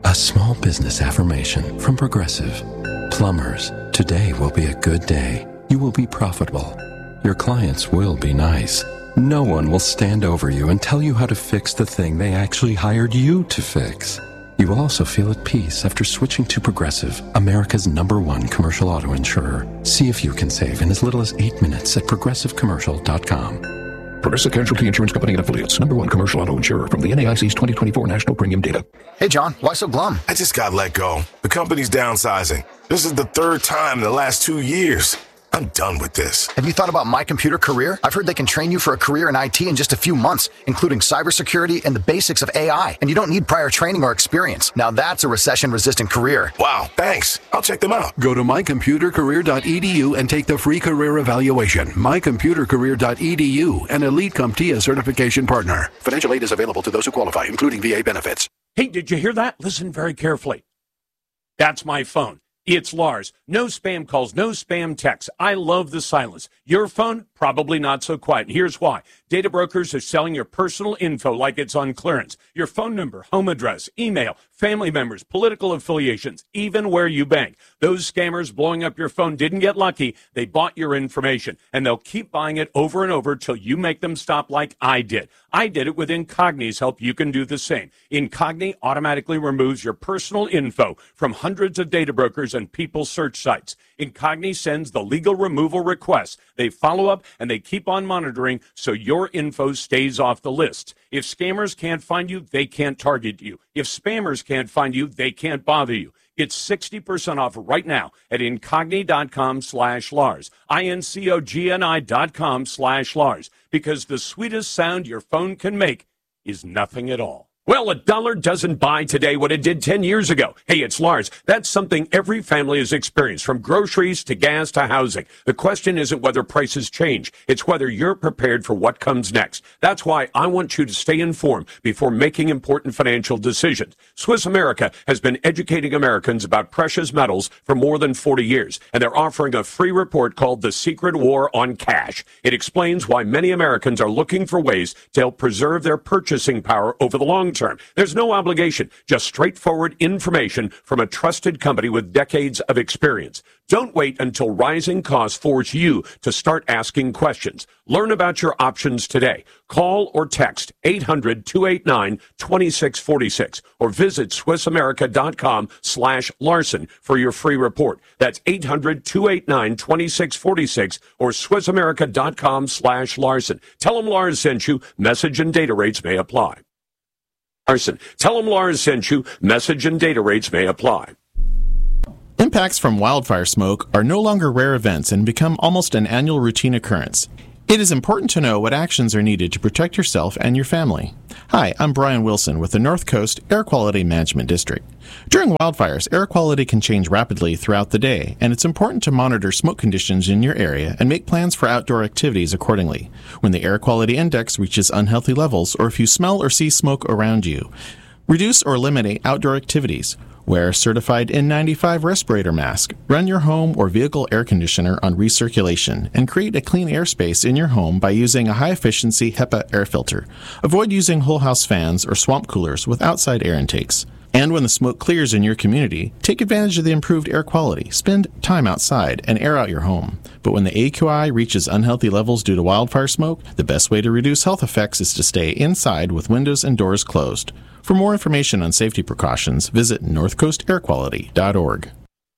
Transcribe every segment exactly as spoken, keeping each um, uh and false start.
A small business affirmation from Progressive. Plumbers, today will be a good day. You will be profitable. Your clients will be nice. No one will stand over you and tell you how to fix the thing they actually hired you to fix. You will also feel at peace after switching to Progressive, America's number one commercial auto insurer. See if you can save in as little as eight minutes at progressive commercial dot com. Progressive Casualty Insurance Company and Affiliates, number one commercial auto insurer from the N A I C's twenty twenty-four National Premium Data. Hey, John, why so glum? I just got let go. The company's downsizing. This is the third time in the last two years. I'm done with this. Have you thought about My Computer Career? I've heard they can train you for a career in I T in just a few months, including cybersecurity and the basics of A I. And you don't need prior training or experience. Now that's a recession-resistant career. Wow, thanks. I'll check them out. Go to my computer career dot e d u and take the free career evaluation. my computer career dot e d u, an Elite CompTIA certification partner. Financial aid is available to those who qualify, including V A benefits. Hey, did you hear that? Listen very carefully. That's my phone. It's Lars. No spam calls, no spam texts. I love the silence. Your phone, probably not so quiet. And here's why. Data brokers are selling your personal info like it's on clearance. Your phone number, home address, email, family members, political affiliations, even where you bank. Those scammers blowing up your phone didn't get lucky. They bought your information, and they'll keep buying it over and over till you make them stop like I did. I did it with Incogni's help. You can do the same. Incogni automatically removes your personal info from hundreds of data brokers and people search sites. Incogni sends the legal removal requests. They follow up and they keep on monitoring so your info stays off the list. If scammers can't find you, they can't target you. If spammers can't find you, they can't bother you. Get sixty percent off right now at incogni.com slash Lars. I-N-C-O-G-N-I dot com slash Lars. Because the sweetest sound your phone can make is nothing at all. Well, a dollar doesn't buy today what it did ten years ago. Hey, it's Lars. That's something every family has experienced, from groceries to gas to housing. The question isn't whether prices change. It's whether you're prepared for what comes next. That's why I want you to stay informed before making important financial decisions. Swiss America has been educating Americans about precious metals for more than forty years, and they're offering a free report called The Secret War on Cash. It explains why many Americans are looking for ways to help preserve their purchasing power over the long term. Term. There's no obligation, just straightforward information from a trusted company with decades of experience. Don't wait until rising costs force you to start asking questions. Learn about your options today. Call or text eight hundred, two eight nine, two six four six or visit swissamerica.com slash Larson for your free report. That's eight hundred, two eight nine, two six four six or swissamerica.com slash Larson. Tell them Lars sent you. Message and data rates may apply. Larson. Tell them Lars sent you. Message and data rates may apply. Impacts from wildfire smoke are no longer rare events and become almost an annual routine occurrence. It is important to know what actions are needed to protect yourself and your family. Hi, I'm Brian Wilson with the North Coast Air Quality Management District. During wildfires, air quality can change rapidly throughout the day, and it's important to monitor smoke conditions in your area and make plans for outdoor activities accordingly. When the air quality index reaches unhealthy levels, or if you smell or see smoke around you, reduce or eliminate outdoor activities. Wear a certified N ninety-five respirator mask. Run your home or vehicle air conditioner on recirculation, and create a clean airspace in your home by using a high-efficiency HEPA air filter. Avoid using whole house fans or swamp coolers with outside air intakes. And when the smoke clears in your community, take advantage of the improved air quality. Spend time outside and air out your home. But when the A Q I reaches unhealthy levels due to wildfire smoke, the best way to reduce health effects is to stay inside with windows and doors closed. For more information on safety precautions, visit north coast air quality dot org.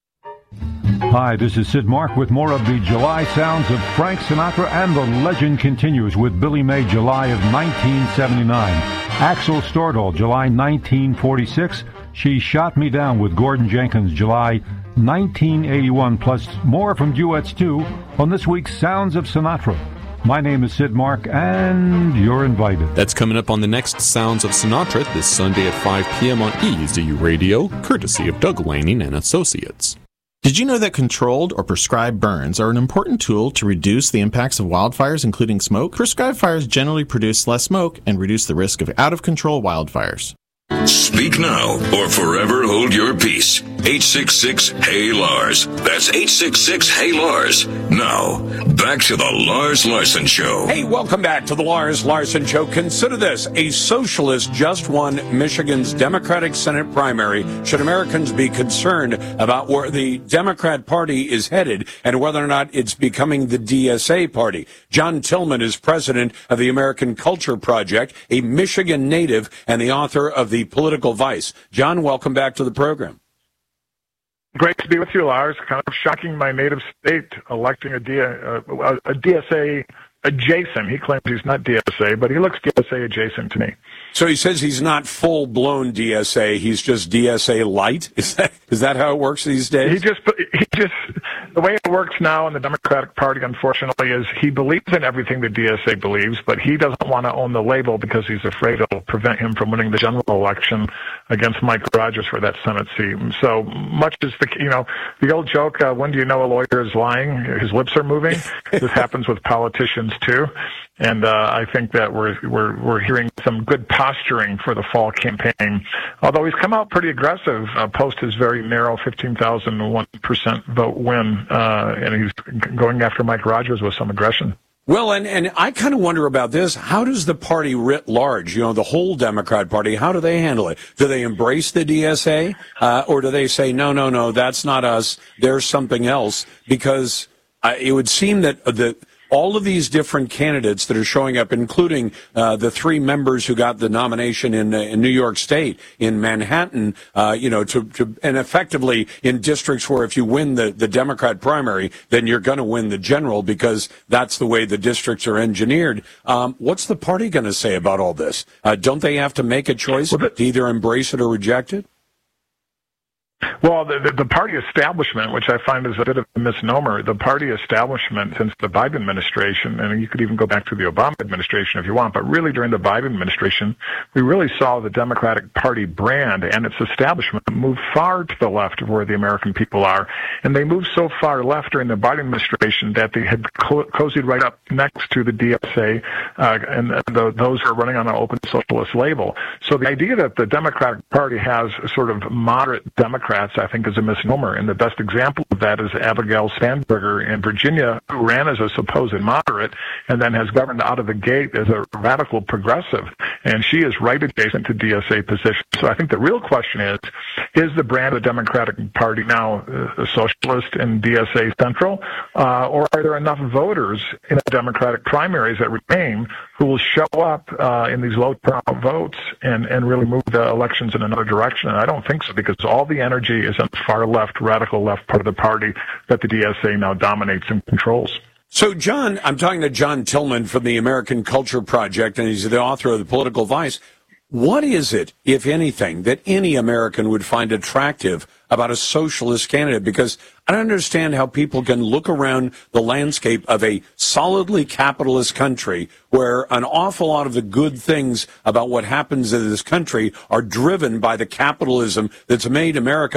Hi, this is Sid Mark with more of the July sounds of Frank Sinatra, and the legend continues with Billy May, July of nineteen seventy-nine. Axel Stordahl, July nineteen forty-six. She Shot Me Down with Gordon Jenkins, July nineteen eighty-one, plus more from duets too on this week's Sounds of Sinatra. My name is Sid Mark, and you're invited. That's coming up on the next Sounds of Sinatra this Sunday at five p.m. on E Z U Radio, courtesy of Doug Lanning and Associates. Did you know that controlled or prescribed burns are an important tool to reduce the impacts of wildfires, including smoke? Prescribed fires generally produce less smoke and reduce the risk of out-of-control wildfires. Speak now or forever hold your peace. eight six six, H E Y, Lars. That's eight six six, H E Y, Lars. Now, back to the Lars Larson Show. Hey, welcome back to the Lars Larson Show. Consider this. A socialist just won Michigan's Democratic Senate primary. Should Americans be concerned about where the Democrat Party is headed and whether or not it's becoming the D S A party? John Tillman is president of the American Culture Project, a Michigan native and the author of The Political Vice. John, welcome back to the program. Great to be with you, Lars. Kind of shocking my native state electing a, D- uh, a D S A adjacent. He claims he's not D S A, but he looks D S A adjacent to me. So he says he's not full-blown D S A. He's just D S A light. Is that is that how it works these days? He just he just the way it works now in the Democratic Party, unfortunately, is he believes in everything the D S A believes, but he doesn't want to own the label because he's afraid it'll prevent him from winning the general election against Mike Rogers for that Senate seat. So much as the you know the old joke, uh, when do you know a lawyer is lying? His lips are moving. This happens with politicians too. And uh, I think that we're we're we're hearing some good posturing for the fall campaign. Although he's come out pretty aggressive uh, post his very narrow fifteen thousand one percent vote win, uh, and he's going after Mike Rogers with some aggression. Well, and, and I kind of wonder about this. How does the party writ large, you know, the whole Democrat Party, how do they handle it? Do they embrace the D S A? Uh, or do they say, no, no, no, that's not us, there's something else? Because uh, it would seem that the all of these different candidates that are showing up, including uh, the three members who got the nomination in, uh, in New York State, in Manhattan, uh, you know, to, to and effectively in districts where if you win the, the Democrat primary, then you're going to win the general because that's the way the districts are engineered. Um, what's the party going to say about all this? Uh, don't they have to make a choice to either embrace it or reject it? Well, the, the, the party establishment, which I find is a bit of a misnomer, the party establishment since the Biden administration, and you could even go back to the Obama administration if you want, but really during the Biden administration, we really saw the Democratic Party brand and its establishment move far to the left of where the American people are. And they moved so far left during the Biden administration that they had co- cozied right up next to the D S A uh, and, and the, those who are running on an open socialist label. So the idea that the Democratic Party has sort of moderate Democrats, I think, is a misnomer. And the best example of that is Abigail Spanberger in Virginia, who ran as a supposed moderate and then has governed out of the gate as a radical progressive. And she is right adjacent to D S A positions. So I think the real question is, is the brand of the Democratic Party now uh, socialist and D S A central? Uh, or are there enough voters in the Democratic primaries that remain who will show up uh, in these low turnout votes and, and really move the elections in another direction? And I don't think so, because all the energy is on the far left, radical left part of the party that the D S A now dominates and controls. So, John, I'm talking to John Tillman from the American Culture Project, and he's the author of The Political Vice. What is it, if anything, that any American would find attractive about a socialist candidate? Because I don't understand how people can look around the landscape of a solidly capitalist country where an awful lot of the good things about what happens in this country are driven by the capitalism that's made America